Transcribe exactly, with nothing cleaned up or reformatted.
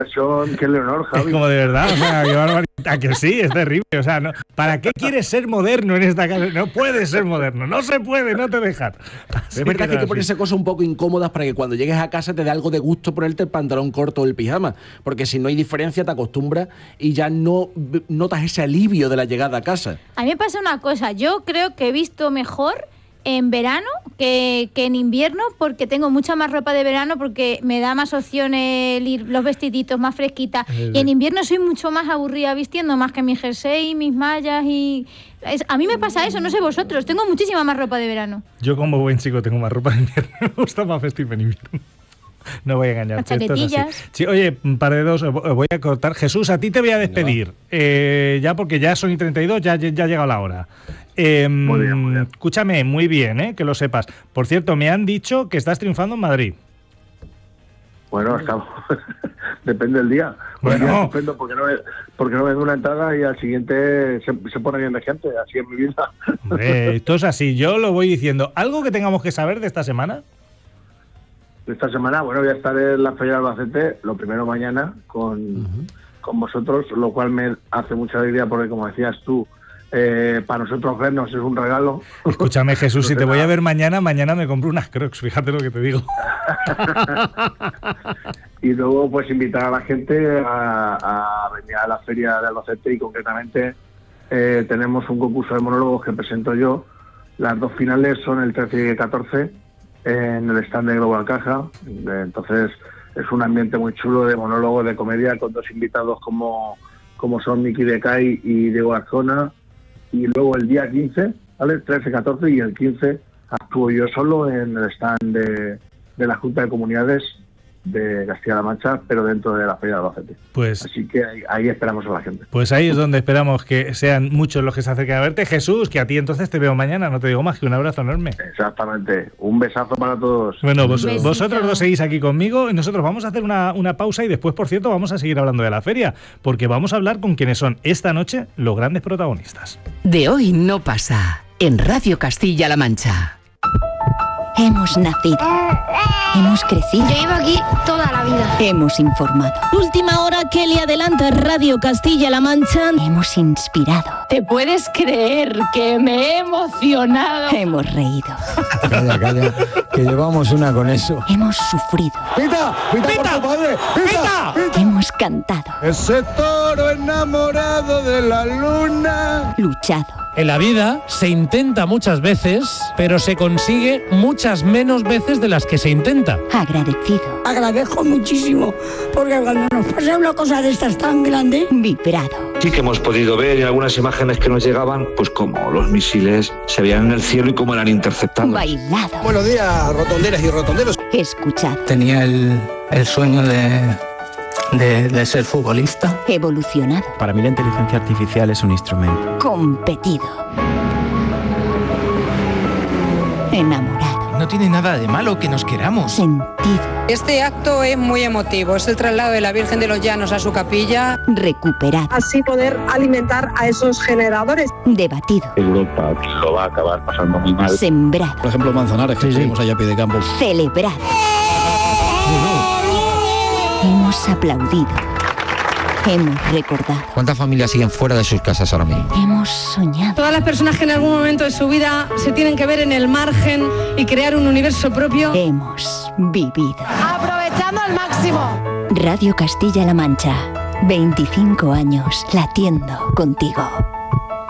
versión que Leonor, Javi. Es como de verdad, o sea, qué barbaridad. ¿A que sí? Es terrible. O sea, no, ¿para qué quieres ser moderno en esta casa? No puedes ser moderno, no se puede, no te dejan. Así es verdad que hay que ponerse cosas un poco incómodas para que cuando llegues a casa te dé algo de gusto ponerte el pantalón corto o el pijama, porque si no hay diferencia te acostumbras y ya no notas ese alivio de la llegada a casa. A mí me pasa una cosa, yo creo que he visto mejor en verano que, que en invierno, porque tengo mucha más ropa de verano, porque me da más opciones ir los vestiditos más fresquitas, y en invierno soy mucho más aburrida vistiendo, más que mi jersey, mis mallas y... Es, a mí me pasa eso, no sé vosotros, tengo muchísima más ropa de verano. Yo como buen chico tengo más ropa de invierno, me gusta más vestirme en invierno. No voy a engañarte. Las chaquetillas. Sí, oye, par de dos, voy a cortar. Jesús, a ti te voy a despedir. Eh, ya porque ya son y treinta y dos, ya, ya ha llegado la hora. Eh, muy bien, muy bien. Escúchame, muy bien, eh, que lo sepas. Por cierto, me han dicho que estás triunfando en Madrid. Bueno, estamos... depende del día. Bueno, día porque no, porque no vendo una entrada y al siguiente se, se pone bien de gente. Así es mi vida. Hombre, esto es así. Yo lo voy diciendo. ¿Algo que tengamos que saber de esta semana? Esta semana, bueno, voy a estar en la Feria de Albacete, lo primero mañana, con, uh-huh. con vosotros, lo cual me hace mucha alegría porque, como decías tú, eh, para nosotros vernos es un regalo. Escúchame, Jesús, si te voy a ver mañana, mañana me compro unas Crocs, fíjate lo que te digo. Y luego, pues, invitar a la gente a, a venir a la Feria de Albacete y, concretamente, eh, tenemos un concurso de monólogos que presento yo. Las dos finales son el trece y el catorce, en el stand de Global Caja. Entonces es un ambiente muy chulo de monólogo, de comedia, con dos invitados como, como son Miki Decay y Diego Arzona. Y luego el día quince, ¿vale? trece, catorce y el quince actúo yo solo en el stand de, de la Junta de Comunidades de Castilla-La Mancha, pero dentro de la Feria de Albacete. Pues, así que ahí, ahí esperamos a la gente. Pues ahí es donde esperamos que sean muchos los que se acerquen a verte. Jesús, que a ti entonces te veo mañana, no te digo más que un abrazo enorme. Exactamente, un besazo para todos. Bueno, vos, vosotros dos seguís aquí conmigo y nosotros vamos a hacer una, una pausa y después, por cierto, vamos a seguir hablando de la feria, porque vamos a hablar con quienes son esta noche los grandes protagonistas. De hoy no pasa en Radio Castilla-La Mancha. Hemos nacido. Hemos crecido. Yo llevo aquí toda la vida. Hemos informado. Última hora que le adelanta Radio Castilla-La Mancha. Hemos inspirado. ¿Te puedes creer que me he emocionado? Hemos reído. Calla, calla, que llevamos una con eso. Hemos sufrido. ¡Pita! ¡Pita, ¡Pita! Por tu padre! ¡Pita! ¡Pita! Hemos cantado. Ese toro enamorado de la luna. Luchado. En la vida se intenta muchas veces, pero se consigue muchas menos veces de las que se intenta. Agradecido. Agradezco muchísimo, porque cuando nos pasa una cosa de estas tan grande... Vibrado. Sí que hemos podido ver en algunas imágenes que nos llegaban, pues como los misiles se veían en el cielo y cómo eran interceptados. Bailado. Buenos días, rotonderas y rotonderos. Escuchado. Tenía el, el sueño de... De, de ser futbolista. Evolucionado. Para mí la inteligencia artificial es un instrumento. Competido. Enamorado. No tiene nada de malo que nos queramos. Sentido. Este acto es muy emotivo. Es el traslado de la Virgen de los Llanos a su capilla. Recuperado. Así poder alimentar a esos generadores. Debatido. Europa lo va a acabar pasando muy mal. Sembrado. Por ejemplo, Manzanares, que seguimos allá a pie de campo. Celebrado. Hemos aplaudido. Hemos recordado. ¿Cuántas familias siguen fuera de sus casas ahora mismo? Hemos soñado. Todas las personas que en algún momento de su vida se tienen que ver en el margen y crear un universo propio. Hemos vivido. Aprovechando al máximo. Radio Castilla-La Mancha. veinticinco años latiendo contigo.